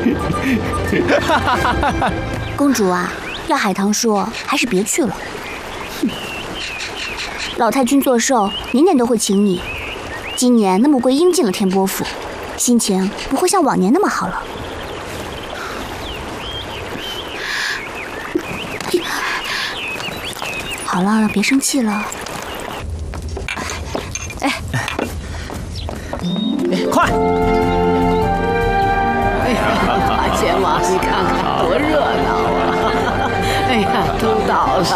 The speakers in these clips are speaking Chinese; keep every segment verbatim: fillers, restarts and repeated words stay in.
公主啊，要海棠说还是别去了。老太君做寿，年年都会请你。今年那穆桂英进了天波府，心情不会像往年那么好了。好了，别生气了。 哎，快！ 哎呀，八仙王，你看看多热闹啊！哎呀，都到了。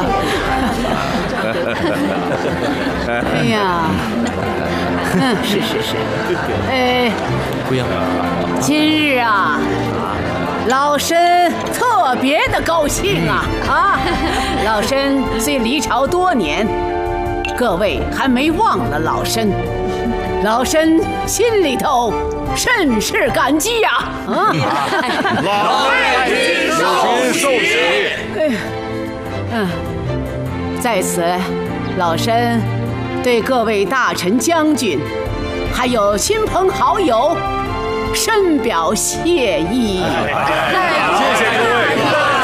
哎呀，嗯，是是是。哎， 桂英， 今日啊，老身特别的高兴啊啊！老身虽离朝多年，各位还没忘了老身，老身心里头甚是感激呀！啊， 老太君受受喜。 嗯，在此，老身对各位大臣将军，还有亲朋好友，深表谢意。 谢谢各位。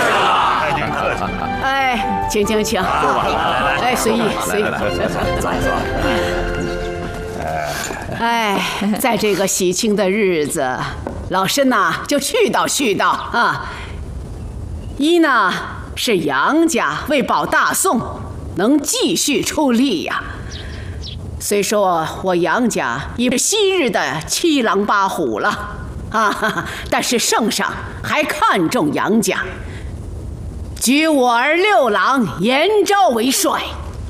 哎，请请请，哎，随意随意。 坐坐。 哎，在这个喜庆的日子，老身呐就絮叨絮叨啊。一呢是杨家为保大宋，能继续出力呀。虽说我杨家已是昔日的七狼八虎了啊，但是圣上还看重杨家，举我儿六郎严昭为帅。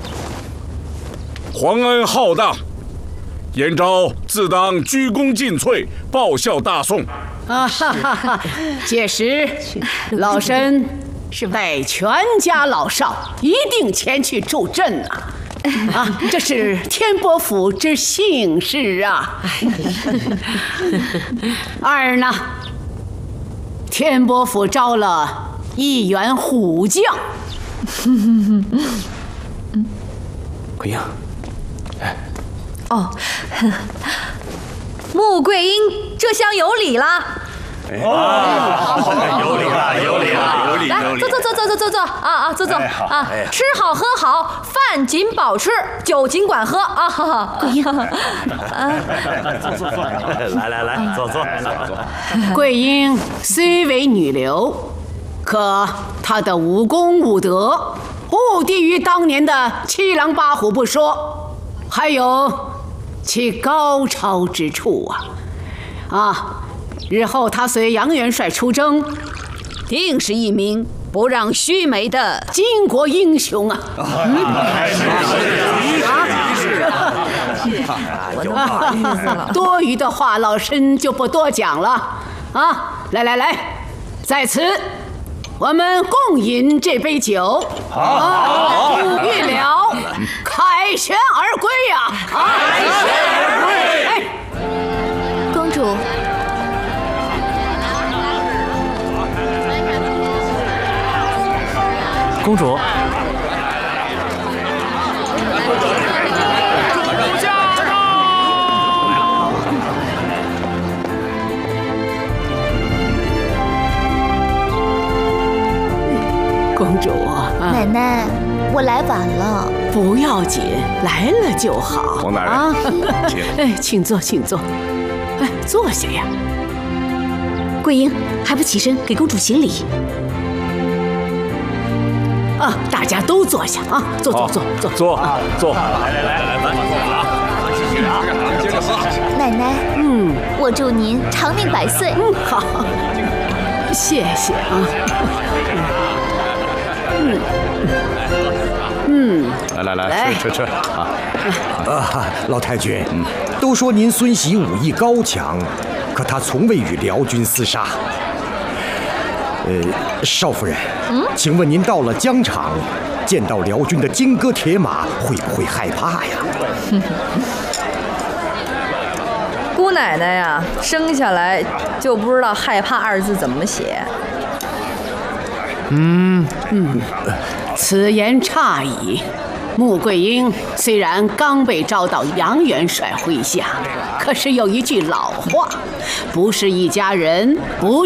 皇恩浩荡，严昭自当鞠躬尽瘁，报效大宋。 啊哈哈哈！届时，老身是带全家老少一定前去助阵啊！啊，这是天波府之幸事啊！二呢，天波府招了一员虎将。 桂英，哎， 哦，穆桂英这厢有礼啦！ 哦，有礼了，有礼了，有礼来，坐坐坐坐坐坐坐啊啊，坐坐啊，吃好喝好，饭尽饱吃，酒尽管喝啊！哈哈，桂英， 坐坐坐，来来来，坐坐坐。 桂英虽为女流，可她的武功武德不低于当年的七狼八虎不说，还有其高超之处啊！啊！日后他随杨元帅出征，定是一名不让须眉的巾帼英雄啊！多余的话，老身就不多讲了啊！来来来，在此我们共饮这杯酒，好，预了，凯旋而归呀！凯旋而归！哎， 公主。 公主， 公主， 奶奶，我来晚了。 不要紧，来了就好。 王大人啊，哎，请坐，请坐。哎，坐下呀。 桂英还不起身给公主行礼？ 啊，大家都坐下啊！坐坐坐坐坐坐。来来来来，慢慢坐啊！继续啊，接着喝。 奶奶， 嗯， 我祝您长命百岁。 嗯，好，谢谢啊。嗯嗯， 来来来，吃吃吃啊！ 啊，老太君，都说您孙媳武艺高强，可她从未与辽军厮杀。呃，少夫人，嗯，请问您到了疆场，见到辽军的金戈铁马，会不会害怕呀？ 姑奶奶呀，生下来就不知道害怕二字怎么写。 嗯嗯，此言差矣。穆桂英虽然刚被招到杨元帅麾下，可是有一句老话，不是一家人，不